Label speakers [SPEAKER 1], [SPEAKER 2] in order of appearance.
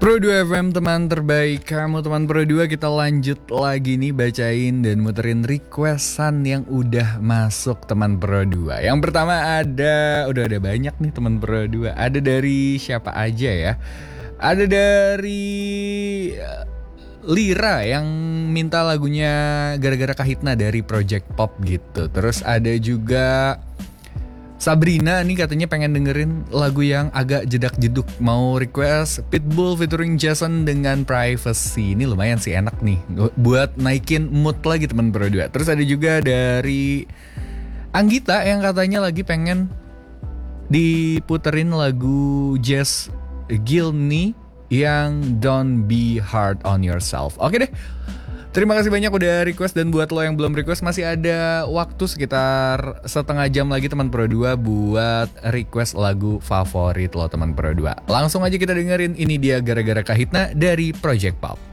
[SPEAKER 1] Pro 2 FM teman terbaik kamu, teman Pro 2, kita lanjut lagi nih bacain dan muterin requestan yang udah masuk teman Pro 2. Yang pertama udah ada banyak nih teman Pro 2. Ada dari siapa aja ya? Ada dari Lira yang minta lagunya Gara-gara Kahitna dari Project Pop gitu. Terus ada juga Sabrina nih katanya pengen dengerin lagu yang agak jedak-jeduk. Mau request Pitbull featuring Jason dengan Privacy. Ini lumayan sih, enak nih buat naikin mood lagi teman Pro 2. Terus ada juga dari Anggita yang katanya lagi pengen diputerin lagu Jazz Gilney yang Don't Be Hard on Yourself. Oke deh, terima kasih banyak udah request. Dan buat lo yang belum request, masih ada waktu sekitar setengah jam lagi teman Pro 2 buat request lagu favorit lo teman Pro 2. Langsung aja kita dengerin, ini dia Gara-gara Kahitna dari Project Pop.